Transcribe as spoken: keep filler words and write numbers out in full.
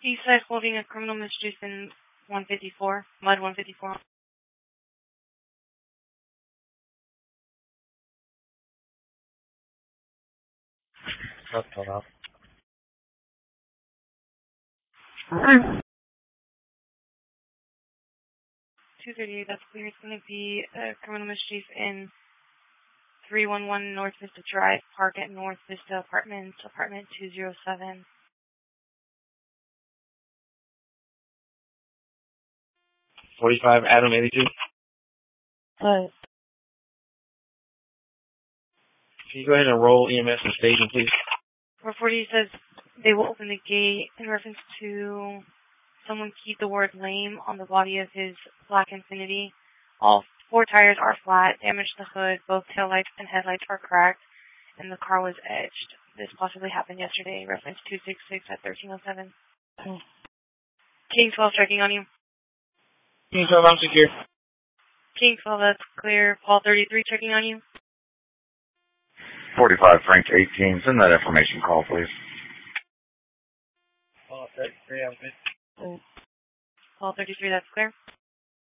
Eastside holding a criminal mischief in one fifty-four, Mud one fifty-four. That's cut off. two thirty-eight, that's clear. It's going to be a criminal mischief in three one one North Vista Drive, Park at North Vista Apartments, apartment two oh seven. forty-five, Adam eighty-two. Hi. Can you go ahead and roll E M S and staging, please? four forty says they will open the gate in reference to someone keyed the word lame on the body of his black Infiniti. All four tires are flat, damaged the hood, both taillights and headlights are cracked, and the car was edged. This possibly happened yesterday, reference two six six at thirteen oh seven. Hmm. King twelve checking on you. King twelve, I'm secure. King twelve, that's clear. Paul thirty-three checking on you. forty-five, Frank eighteen. Send that information call, please. Paul thirty-three, I'm good. Paul thirty-three, that's clear.